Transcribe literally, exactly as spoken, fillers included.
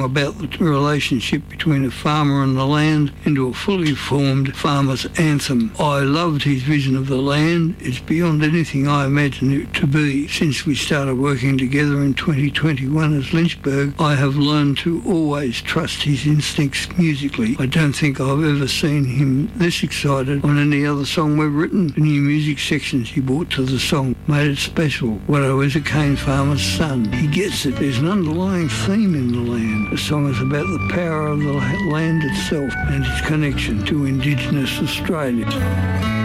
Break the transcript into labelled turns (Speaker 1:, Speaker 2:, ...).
Speaker 1: about the relationship between a farmer and the land into a fully formed farmer's anthem. I loved his vision of the land. It's beyond anything I imagined it to be. Since we started working together in twenty twenty-one as Lynchburg, I have learned to always trust his instincts musically. I don't think I've ever seen him this excited on any other song we've written. The new music sections he brought to the song made it special. Watto is a cane farmer's son. He gets it. There's an underlying theme in the land. The song is about the power of the land itself and its connection to Indigenous Australia.